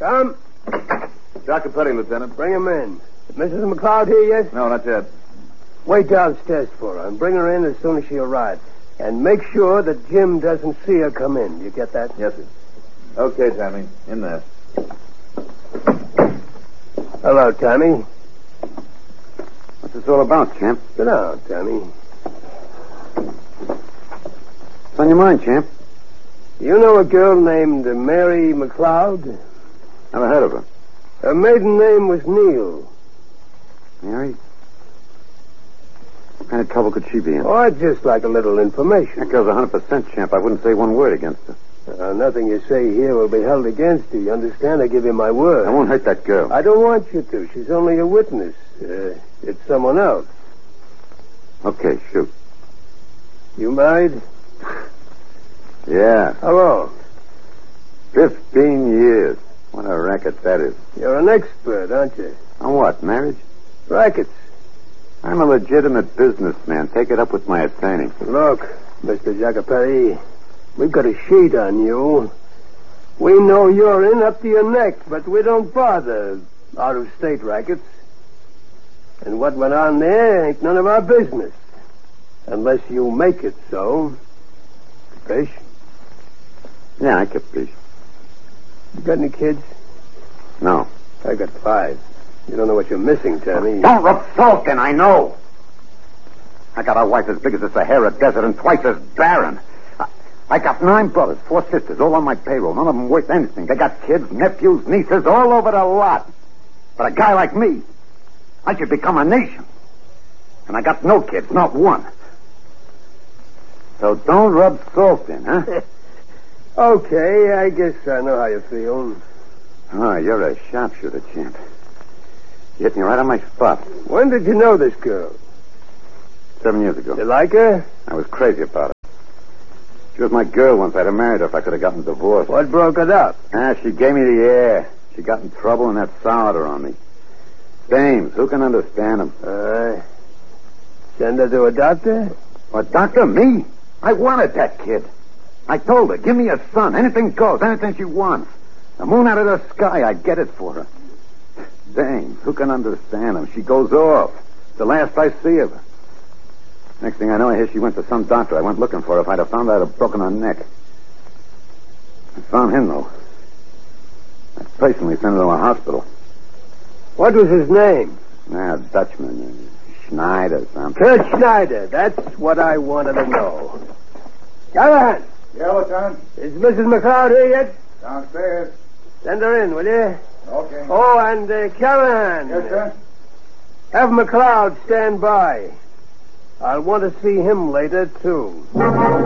Come. Dr. Petty, Lieutenant. Bring him in. Is Mrs. McLeod here yet? No, not yet. Wait downstairs for her and bring her in as soon as she arrives. And make sure that Jim doesn't see her come in. You get that? Yes, sir. Okay, Tommy. In there. Hello, Tommy. What's this all about, Champ? Sit down, Tommy. What's on your mind, Champ? Do you know a girl named Mary McLeod? Never heard of her. Her maiden name was Neal. Mary? What kind of trouble could she be in? Oh, I'd just like a little information. That girl's 100%, Champ. I wouldn't say one word against her. Nothing you say here will be held against you. You understand? I give you my word. I won't hurt that girl. I don't want you to. She's only a witness. It's someone else. Okay, shoot. You married? Yeah. How long? 15 years. What a racket that is. You're an expert, aren't you? On what, marriage? Rackets. I'm a legitimate businessman. Take it up with my attorney. Look, Mr. Jacopelli, we've got a sheet on you. We know you're in up to your neck, but we don't bother out-of-state rackets. And what went on there ain't none of our business. Unless you make it so. Fish? Yeah, I capiche. You got any kids? No. I got 5. You don't know what you're missing, Tommy. Don't rub salt in, I know. I got a wife as big as the Sahara Desert and twice as barren. I got 9 brothers, 4 sisters, all on my payroll. None of them worth anything. They got kids, nephews, nieces, all over the lot. But a guy like me, I should become a nation. And I got no kids, not one. So don't rub salt in, huh? Okay, I guess I know how you feel. Oh, you're a sharpshooter, champ. You hit me right on my spot. When did you know this girl? 7 years ago. You like her? I was crazy about her. She was my girl once. I'd have married her if I could have gotten divorced. What broke it up? She gave me the air. She got in trouble and that soured her on me. Dames, who can understand them? Send her to a doctor? What, doctor? Me? I wanted that kid. I told her, give me a son. Anything goes, anything she wants. The moon out of the sky, I'd get it for her. Dames, who can understand them? She goes off. It's the last I see of her. Next thing I know, I hear she went to some doctor. I went looking for her. If I'd have found her, I'd have broken her neck. I found him, though. I personally sent her to a hospital. What was his name? A Dutchman. Schneider, something. Kurt Schneider. That's what I wanted to know. Callahan. Yeah, Lieutenant. Is Mrs. McLeod here yet? Downstairs. Send her in, will you? Okay. Oh, and Callahan. Yes, sir. Have McLeod stand by. I'll want to see him later, too.